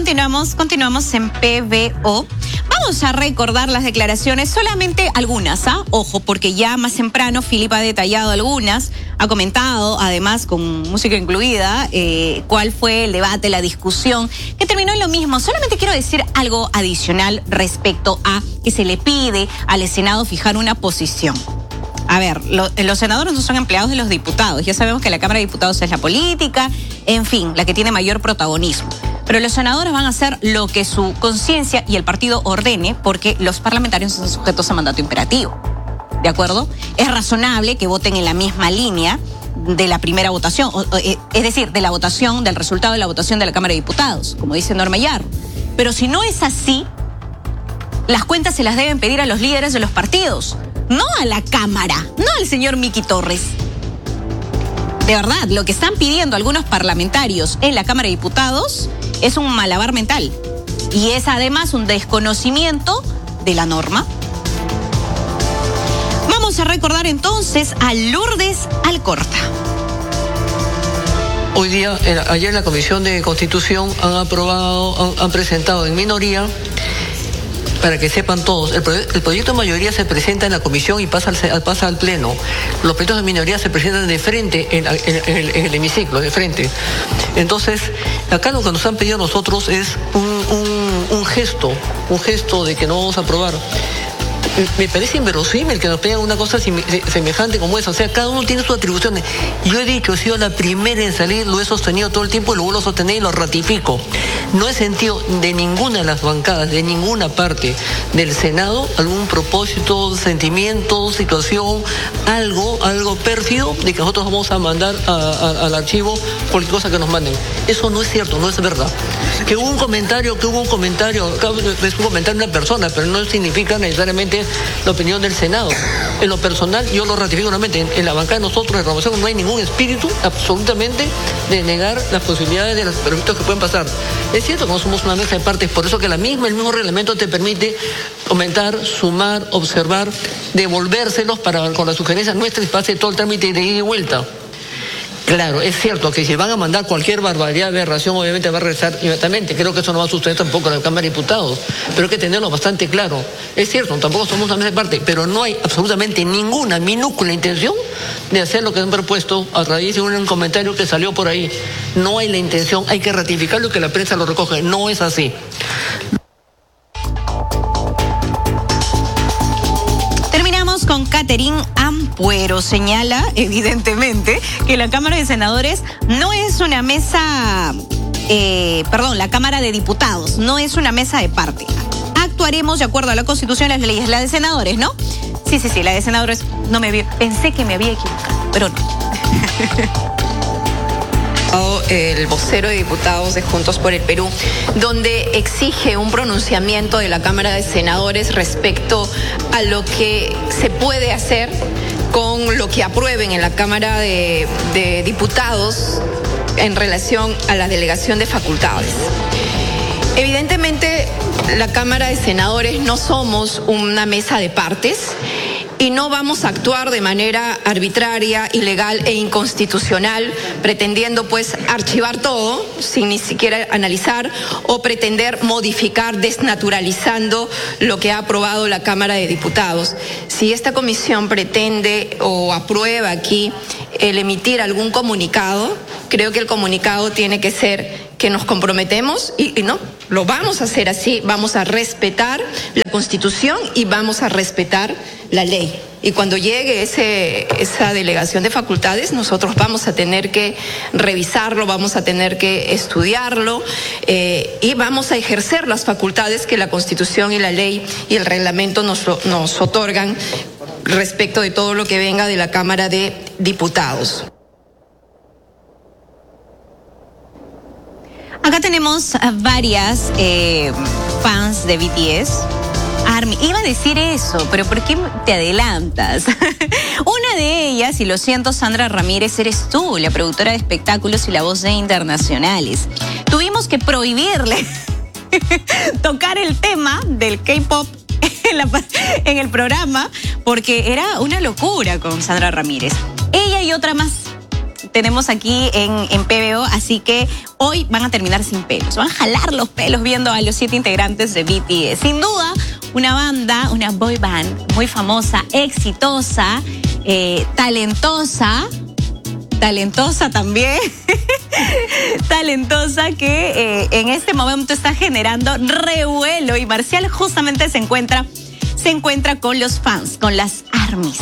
continuamos en PBO. Vamos a recordar las declaraciones, solamente algunas, ojo, porque ya más temprano Philip ha detallado algunas, ha comentado, además con música incluida, cuál fue el debate, la discusión, que terminó en lo mismo. Solamente quiero decir algo adicional respecto a que se le pide al Senado fijar una posición. A ver, los senadores no son empleados de los diputados. Ya sabemos que la Cámara de Diputados es la política, en fin, la que tiene mayor protagonismo. Pero los senadores van a hacer lo que su conciencia y el partido ordene, porque los parlamentarios son sujetos a mandato imperativo. ¿De acuerdo? Es razonable que voten en la misma línea de la primera votación, es decir, de la votación, del resultado de la votación de la Cámara de Diputados, como dice Norma Yarro. Pero si no es así, las cuentas se las deben pedir a los líderes de los partidos, no a la Cámara, no al señor Miki Torres. De verdad, lo que están pidiendo algunos parlamentarios en la Cámara de Diputados es un malabar mental y es además un desconocimiento de la norma. Vamos a recordar entonces a Lourdes Alcorta. Hoy día, ayer en la Comisión de Constitución han presentado en minoría, para que sepan todos, el proyecto de mayoría se presenta en la comisión y pasa al pleno. Los proyectos de minoría se presentan de frente en el hemiciclo, de frente. Entonces, acá lo que nos han pedido a nosotros es un gesto de que no vamos a aprobar. Me parece inverosímil que nos pidan una cosa semejante como esa. O sea, cada uno tiene sus atribuciones. Yo he dicho, he sido la primera en salir, lo he sostenido todo el tiempo y lo vuelvo a sostener y lo ratifico. No he sentido de ninguna de las bancadas, de ninguna parte del Senado, algún propósito, sentimiento, situación, algo pérfido de que nosotros vamos a mandar al archivo cualquier cosa que nos manden. Eso no es cierto, no es verdad. Que hubo un comentario, es un comentario de una persona, pero no significa necesariamente la opinión del Senado. En lo personal, yo lo ratifico nuevamente. En la bancada de nosotros, de Renovación, no hay ningún espíritu absolutamente de negar las posibilidades de los proyectos que pueden pasar. Es cierto que no somos una mesa de partes, por eso que el mismo reglamento te permite comentar, sumar, observar, devolvérselos con las sugerencias nuestras y pase todo el trámite de ida y vuelta. Claro, es cierto que si van a mandar cualquier barbaridad, aberración, obviamente va a regresar inmediatamente. Creo que eso no va a suceder tampoco en la Cámara de Diputados, pero hay que tenerlo bastante claro. Es cierto, tampoco somos una mesa de parte, pero no hay absolutamente ninguna minúscula intención de hacer lo que han propuesto a raíz de un comentario que salió por ahí. No hay la intención, hay que ratificarlo y que la prensa lo recoge. No es así. Con Catherine Ampuero señala, evidentemente, que la Cámara de Senadores no es una mesa, la Cámara de Diputados no es una mesa de parte. Actuaremos de acuerdo a la Constitución y las leyes. La de senadores, ¿no? Sí, la de senadores pensé que me había equivocado, pero no. El vocero de diputados de Juntos por el Perú, donde exige un pronunciamiento de la Cámara de Senadores respecto a lo que se puede hacer con lo que aprueben en la Cámara de Diputados en relación a la delegación de facultades. Evidentemente, la Cámara de Senadores no somos una mesa de partes y no vamos a actuar de manera arbitraria, ilegal e inconstitucional, pretendiendo pues archivar todo sin ni siquiera analizar o pretender modificar, desnaturalizando lo que ha aprobado la Cámara de Diputados. Si esta comisión pretende o aprueba aquí el emitir algún comunicado, creo que el comunicado tiene que ser que nos comprometemos y no, lo vamos a hacer así, vamos a respetar la Constitución y vamos a respetar la ley. Y cuando llegue esa delegación de facultades, nosotros vamos a tener que revisarlo, vamos a tener que estudiarlo y vamos a ejercer las facultades que la Constitución y la ley y el reglamento nos otorgan respecto de todo lo que venga de la Cámara de Diputados. Acá tenemos a varias fans de BTS. Army, iba a decir eso, pero ¿por qué te adelantas? Una de ellas, y lo siento, Sandra Ramírez, eres tú, la productora de espectáculos y la voz de internacionales. Tuvimos que prohibirle tocar el tema del K-pop en el programa porque era una locura con Sandra Ramírez. Ella y otra más tenemos aquí en PBO, así que hoy van a terminar sin pelos. Van a jalar los pelos viendo a los 7 integrantes de BTS. Sin duda, una banda, una boy band muy famosa, exitosa, talentosa también, talentosa que en este momento está generando revuelo, y Marcial justamente se encuentra con los fans, con las ARMYs.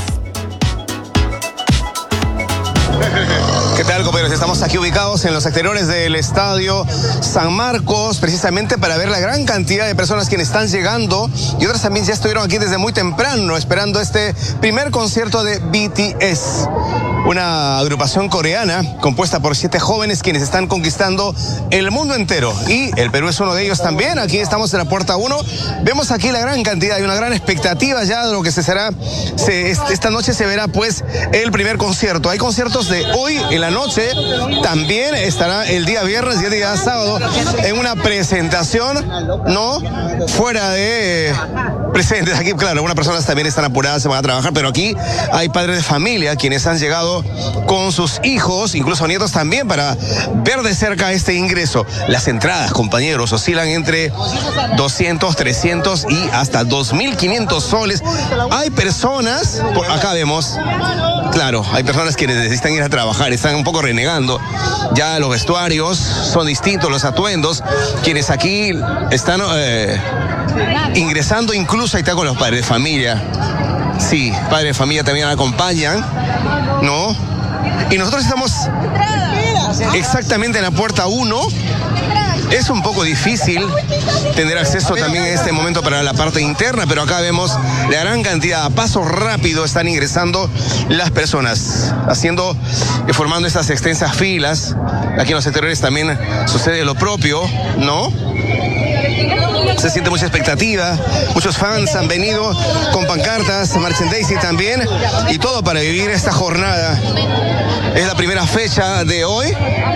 ¿Qué tal, compañeros? Estamos aquí ubicados en los exteriores del Estadio San Marcos, precisamente para ver la gran cantidad de personas quienes están llegando, y otras también ya estuvieron aquí desde muy temprano esperando este primer concierto de BTS. Una agrupación coreana compuesta por 7 jóvenes quienes están conquistando el mundo entero, y el Perú es uno de ellos también. Aquí estamos en la puerta 1, vemos aquí la gran cantidad y una gran expectativa ya de lo que esta noche se verá pues el primer concierto. Hay conciertos de hoy en la noche, también estará el día viernes y el día sábado en una presentación, no fuera de presentes. Aquí, claro, algunas personas también están apuradas, se van a trabajar, pero aquí hay padres de familia quienes han llegado con sus hijos, incluso nietos también, para ver de cerca este ingreso. Las entradas, compañeros, oscilan entre 200, 300 y hasta 2.500 soles. Hay personas, acá vemos, claro, hay personas que necesitan ir a trabajar, están un poco renegando. Ya los vestuarios son distintos, los atuendos, quienes aquí están ingresando, incluso ahí está con los padres de familia. Sí, padres de familia también acompañan, ¿no? Y nosotros estamos exactamente en la puerta 1. Es un poco difícil tener acceso también en este momento para la parte interna, pero acá vemos la gran cantidad, a paso rápido están ingresando las personas, formando estas extensas filas. Aquí en los exteriores también sucede lo propio, ¿no? Se siente mucha expectativa, muchos fans han venido con pancartas, merchandising también, y todo para vivir esta jornada. Es la primera fecha de hoy.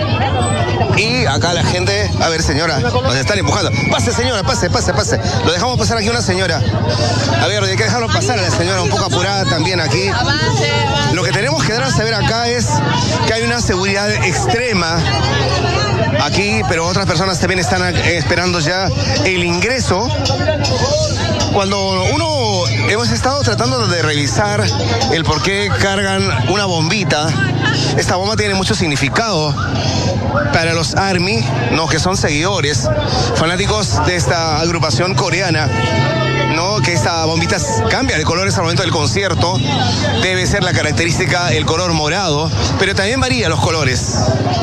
Y acá la gente, a ver, señora, nos están empujando. Pase, señora, pase. Lo dejamos pasar aquí una señora. A ver, hay que dejarlo pasar a la señora, un poco apurada también aquí. Lo que tenemos que dar a saber acá es que hay una seguridad extrema aquí, pero otras personas también están esperando ya el ingreso. Cuando hemos estado tratando de revisar el por qué cargan una bombita, esta bomba tiene mucho significado para los ARMY, ¿no? Que son seguidores, fanáticos de esta agrupación coreana, ¿no? Que esta bombita cambia de colores al momento del concierto. Debe ser la característica el color morado, pero también varía los colores.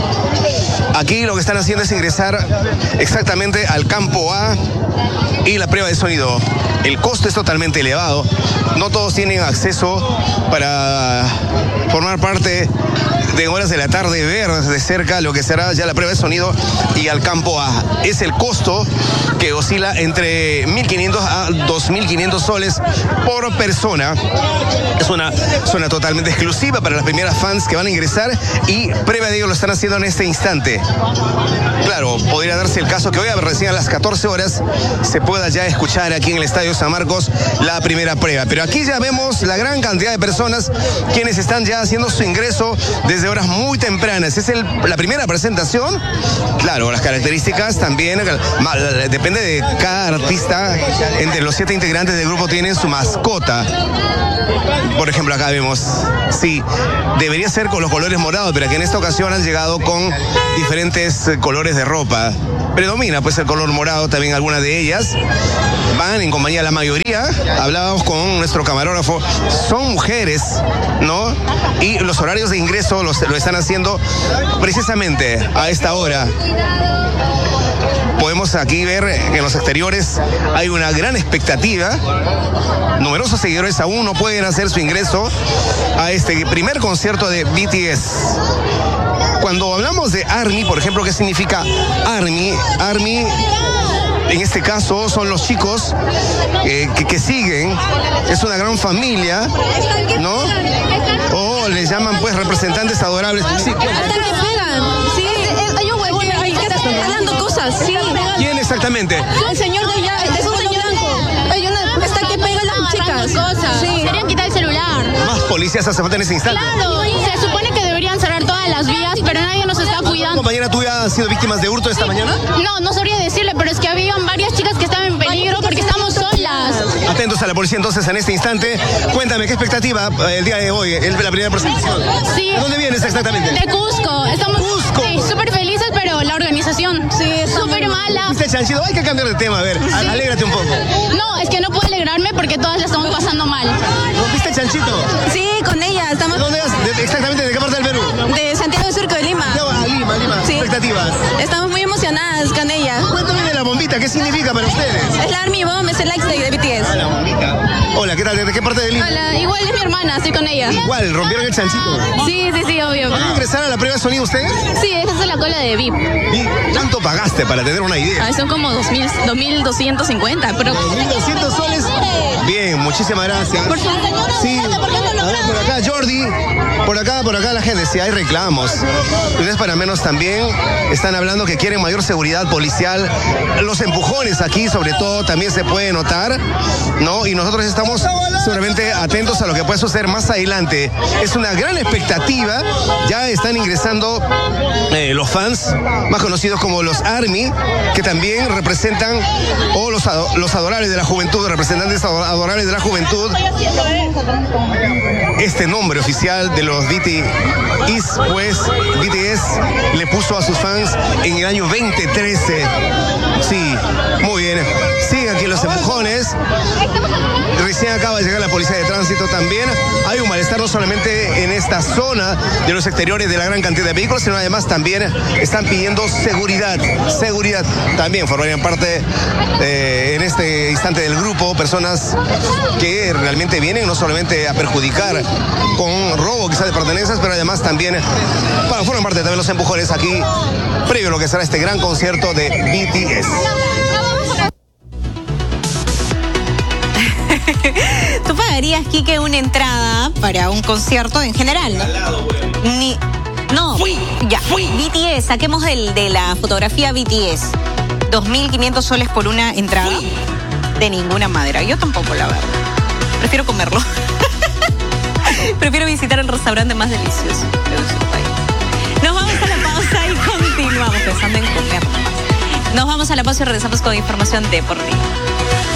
Aquí lo que están haciendo es ingresar exactamente al campo A y la prueba de sonido. El costo es totalmente elevado. No todos tienen acceso para formar parte de horas de la tarde, ver de cerca lo que será ya la prueba de sonido y al campo A. Es el costo que oscila entre 1.500 a 2.500 soles por persona. Es una zona totalmente exclusiva para las primeras fans que van a ingresar, y prueba de ello lo están haciendo en este instante. Claro, podría darse el caso que hoy, recién a las 14 horas, se pueda ya escuchar aquí en el Estadio San Marcos la primera prueba. Pero aquí ya vemos la gran cantidad de personas quienes están ya haciendo su ingreso desde horas muy tempranas. Es la primera presentación. Claro, las características también, depende de cada artista. Entre los 7 integrantes del grupo tienen su mascota. Por ejemplo, acá vemos, sí, debería ser con los colores morados, pero que en esta ocasión han llegado con diferentes colores de ropa. Predomina pues el color morado, también algunas de ellas van en compañía, la mayoría, hablábamos con nuestro camarógrafo, son mujeres, ¿no? Y los horarios de ingreso lo están haciendo precisamente a esta hora. Podemos aquí ver que en los exteriores hay una gran expectativa. Numerosos seguidores aún no pueden hacer su ingreso a este primer concierto de BTS. Cuando hablamos de ARMY, por ejemplo, ¿qué significa ARMY? ARMY, en este caso, son los chicos que siguen. Es una gran familia, ¿no? O les llaman pues representantes adorables. Sí. Sí. ¿Quién exactamente? El señor de allá, es un señor blanco. Está que pega a las chicas. Sí. Deberían quitar el celular. Más policías hace falta en ese instante. Claro, se supone que deberían cerrar todas las vías, pero nadie nos está cuidando. ¿Compañera tuya ha sido víctima de hurto esta mañana? No sabría decirle, pero es que habían varias chicas que estaban en peligro porque estamos solas. Atentos a la policía entonces en este instante. Cuéntame, ¿qué expectativa el día de hoy? Es la primera presentación. Sí. ¿De dónde vienes exactamente? De Cusco. Estamos súper felices, pero la organización es súper mala. ¿Viste, Chanchito? Hay que cambiar de tema, a ver, alégrate un poco. No, es que no puedo alegrarme porque todas la estamos pasando mal. ¿Viste, Chanchito? Sí, con ella estamos. ¿De dónde vas? ¿Exactamente de qué parte del Perú? De Santiago del Surco de Lima. Lima. Sí. ¿Expectativas? Estamos muy emocionadas con ella. Cuéntame de la bombita, ¿qué significa para ustedes? Es la Army Bomb, es el X-Day de BTS. La bombita. Hola, ¿qué tal? ¿De qué parte de Lima? Hola, igual es mi hermana, estoy con ella. Igual, ¿rompieron el chanchito? Sí, obvio. ¿Van a ingresar a la prueba de sonido ustedes? Sí, esa es la cola de VIP. ¿Cuánto pagaste para tener una idea? Son como 2.250, pero... 1.200 soles. Bien, muchísimas gracias. Sí. A ver, por acá, Jordi. Por acá la gente, sí hay reclamos. Ustedes para menos también están hablando que quieren mayor seguridad policial. Los empujones aquí, sobre todo, también se puede notar, ¿no? Y nosotros estamos seguramente atentos a lo que puede suceder más adelante. Es una gran expectativa. Ya están ingresando los fans, más conocidos como los ARMY, que también representan, o los adorables de la juventud, representantes adorables de la juventud. Este nombre oficial de los BTS, pues BTS le puso a sus fans en el año 2013. Sí, muy bien. Siguen aquí los empujones. Recién acaba de llegar la policía de tránsito también. Hay un malestar no solamente en esta zona de los exteriores de la gran cantidad de vehículos, sino además también están pidiendo seguridad. También formarían parte en este instante del grupo personas que realmente vienen no solamente a perjudicar con robo quizás de pertenencias, pero además también forman parte también los empujones aquí previo a lo que será este gran concierto de BTS. ¿Tú pagarías, Quique, una entrada para un concierto en general? BTS, saquemos de la fotografía BTS. 2.500 soles por una entrada. De ninguna manera. Yo tampoco, la verdad. Prefiero comerlo. Prefiero visitar el restaurante más delicioso de nuestro país. Nos vamos a la pausa y continuamos pensando en comer. Nos vamos a la pausa y regresamos con información deportiva.